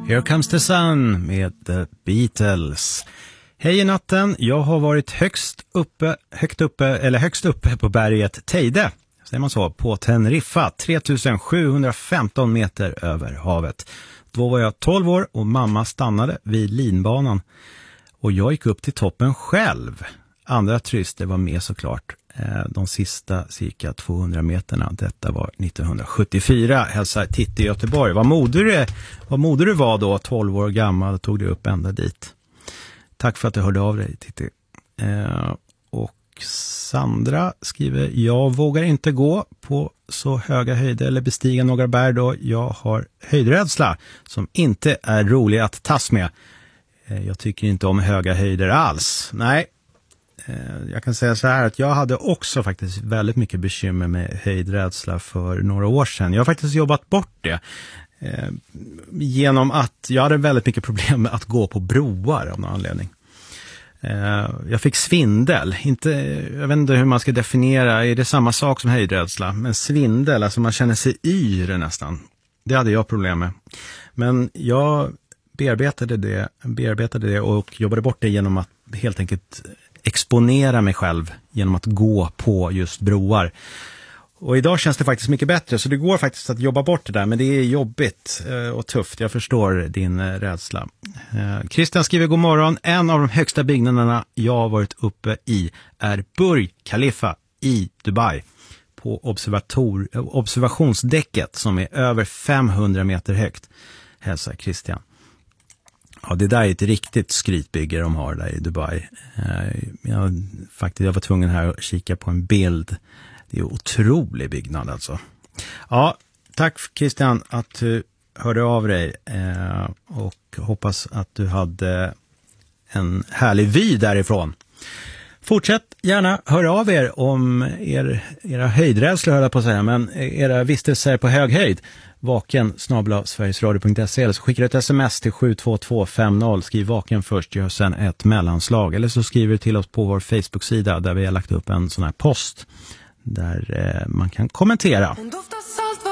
Here Comes the Sun med The Beatles. Hej i natten, jag har varit högst uppe på berget Teide, säger man så, på Teneriffa, 3715 meter över havet. Då var jag 12 år och mamma stannade vid linbanan och jag gick upp till toppen själv. Andra turister var med såklart. De sista cirka 200 meterna. Detta var 1974. Hälsa Titti i Göteborg. Vad modig du var då, 12 år gammal, tog du upp ända dit. Tack för att du hörde av dig, Titti. Och Sandra skriver: jag vågar inte gå på så höga höjder eller bestiga några berg då jag har höjdrädsla som inte är rolig att tas med. Jag tycker inte om höga höjder alls. Nej. Jag kan säga så här att jag hade också faktiskt väldigt mycket bekymmer med höjdrädsla för några år sedan. Jag har faktiskt jobbat bort det genom att jag hade väldigt mycket problem med att gå på broar av någon anledning. Jag fick svindel. Jag vet inte hur man ska definiera, är det samma sak som höjdrädsla? Men svindel, alltså man känner sig yr nästan. Det hade jag problem med. Men jag bearbetade det och jobbade bort det genom att helt enkelt exponera mig själv genom att gå på just broar. Och idag känns det faktiskt mycket bättre, så det går faktiskt att jobba bort det där, men det är jobbigt och tufft. Jag förstår din rädsla. Christian skriver: god morgon. En av de högsta byggnaderna jag har varit uppe i är Burj Khalifa i Dubai. På observationsdäcket som är över 500 meter högt. Hälsa Christian. Ja, det där är ett riktigt skrytbygge de har där i Dubai. Jag var tvungen här att kika på en bild. Det är en otrolig byggnad alltså. Ja, tack Christian att du hörde av dig. Och hoppas att du hade en härlig vy därifrån. Fortsätt gärna höra av er om era höjdrädsla, höll jag på att säga, men era vistelser på hög höjd. vaken@sverigesradio.se, eller så skickar du ett sms till 72250. Skriv vaken först, gör sen ett mellanslag, eller så skriver du till oss på vår Facebook-sida där vi har lagt upp en sån här post där man kan kommentera. Hon doftar